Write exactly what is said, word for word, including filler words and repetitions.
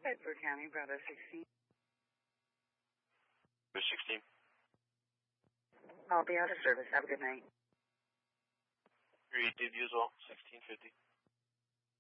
Bedford County, Bravo sixteen. Bravo sixteen. I'll be out of service. Have a good night. Read, did you as well? sixteen fifty.